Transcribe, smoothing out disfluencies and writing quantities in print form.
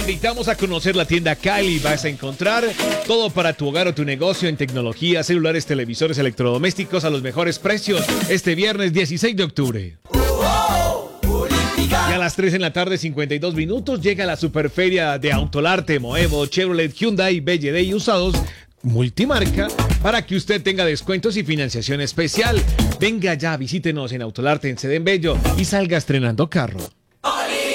Invitamos a conocer la tienda Kylie. Vas a encontrar todo para tu hogar o tu negocio en tecnología, celulares, televisores, electrodomésticos a los mejores precios. Este viernes 16 de octubre. Y a las 3 en la tarde, 52 minutos, llega la superferia de Autolarte, Moevo, Chevrolet, Hyundai, BYD y usados multimarca para que usted tenga descuentos y financiación especial. Venga ya, visítenos en Autolarte en Cedén Bello y salga estrenando carro.